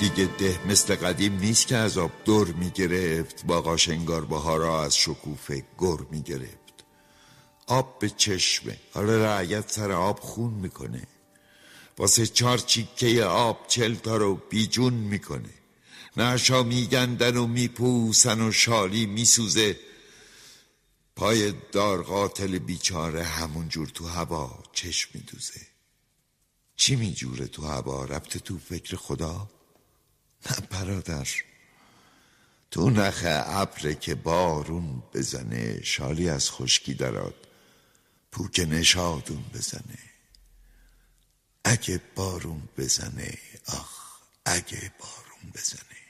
دیگه ده مثل قدیم نیست که از آب دور میگرفت، با قاشنگار بهارا از شکوفه گر میگرفت. آب به چشمه، حالا رعیت سر آب خون میکنه، واسه 4 چیکه آب 40 تا رو بیجون میکنه. نعشا میگندن و میپوسن و شالی میسوزه، پای دار قاتل بیچاره همون جور تو هوا چشم میدوزه. چی میجوره تو هوا؟ ربط تو فکر خدا؟ نه برادر، تو نخ ابره که بارون بزنه، شالی از خشکی درات پوک نشادون بزنه. اگه بارون بزنه، آخ اگه بارون بزنه.